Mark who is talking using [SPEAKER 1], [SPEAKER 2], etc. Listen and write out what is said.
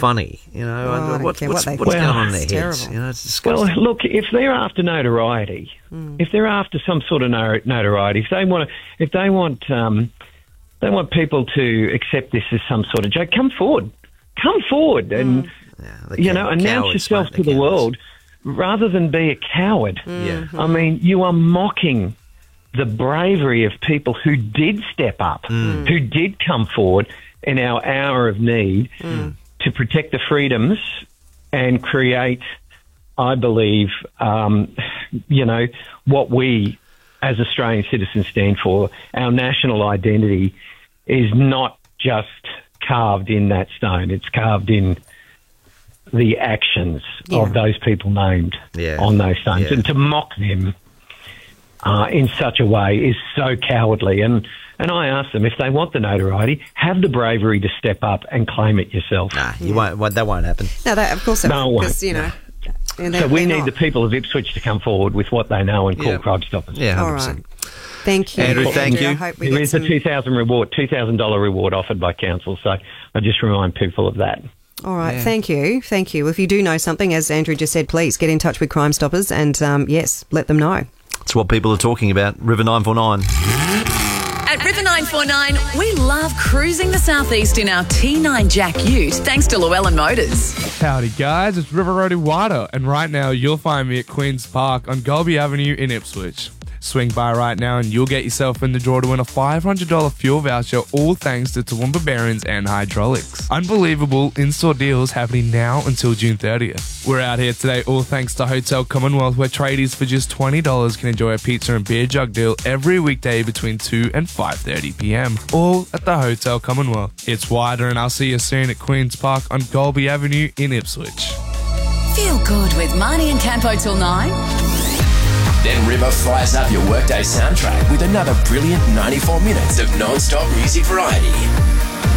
[SPEAKER 1] funny. You know,
[SPEAKER 2] I don't
[SPEAKER 1] what's
[SPEAKER 2] care what they
[SPEAKER 1] going
[SPEAKER 2] think.
[SPEAKER 1] on in their
[SPEAKER 2] It's
[SPEAKER 1] heads?
[SPEAKER 2] terrible.
[SPEAKER 1] You know, it's disgusting.
[SPEAKER 3] Well, look, if they're after notoriety, if they're after some sort of notoriety, if they want people to accept this as some sort of joke, come forward, and announce yourself to the world rather than be a coward. I mean, you are mocking the bravery of people who did step up, who did come forward in our hour of need to protect the freedoms and create, I believe, what we as Australian citizens stand for. Our national identity is not just carved in that stone. It's carved in the actions of those people named on those stones. And to mock them in such a way is so cowardly. And I ask them, if they want the notoriety, have the bravery to step up and claim it yourself.
[SPEAKER 1] Nah, you won't. That won't happen.
[SPEAKER 2] No, of course it won't. Because,
[SPEAKER 3] So we need the people of Ipswich to come forward with what they know and call Crime Stoppers.
[SPEAKER 1] Yeah, 100%.
[SPEAKER 2] All right. Thank you,
[SPEAKER 1] Andrew. Thank you.
[SPEAKER 2] I hope we
[SPEAKER 3] There
[SPEAKER 2] get
[SPEAKER 3] is a $2,000 reward offered by council, so I just remind people of that.
[SPEAKER 2] All right, thank you. If you do know something, as Andrew just said, please get in touch with Crime Stoppers and, let them know.
[SPEAKER 1] It's what people are talking about. River 949.
[SPEAKER 4] At River 949, we love cruising the southeast in our T9 Jack Ute, thanks to Llewellyn Motors.
[SPEAKER 5] Howdy guys, it's River Roadie Wider, and right now you'll find me at Queen's Park on Golby Avenue in Ipswich. Swing by right now and you'll get yourself in the draw to win a $500 fuel voucher, all thanks to Toowoomba Bearings and Hydraulics. Unbelievable in-store deals happening now until June 30th. We're out here today all thanks to Hotel Commonwealth, where tradies for just $20 can enjoy a pizza and beer jug deal every weekday between 2 and 5:30 p.m, all at the Hotel Commonwealth. It's Wider, and I'll see you soon at Queen's Park on Golby Avenue in Ipswich.
[SPEAKER 4] Feel good with Marnie and Campo till 9.
[SPEAKER 6] Then River fires up your workday soundtrack with another brilliant 94 minutes of non-stop music variety.